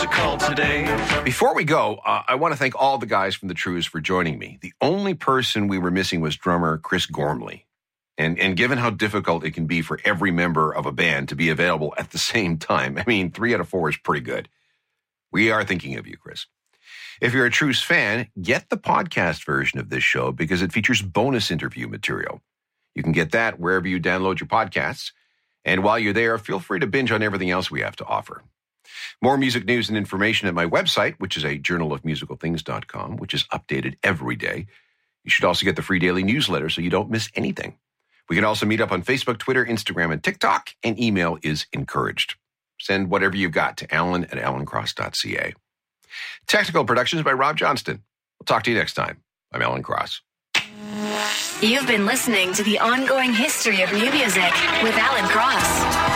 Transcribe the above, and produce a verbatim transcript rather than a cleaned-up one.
musical today. Before we go, uh, I want to thank all the guys from the Trews for joining me. The only person we were missing was drummer Chris Gormley. And, and given how difficult it can be for every member of a band to be available at the same time, I mean, three out of four is pretty good. We are thinking of you, Chris. If you're a Trews fan, get the podcast version of this show because it features bonus interview material. You can get that wherever you download your podcasts. And while you're there, feel free to binge on everything else we have to offer. More music news and information at my website, which is a journal of musical things dot com, which is updated every day. You should also get the free daily newsletter so you don't miss anything. We can also meet up on Facebook, Twitter, Instagram, and TikTok, and email is encouraged. Send whatever you've got to alan at alan cross dot c a. Technical productions by Rob Johnston. We'll talk to you next time. I'm Alan Cross. You've been listening to The Ongoing History of New Music with Alan Cross.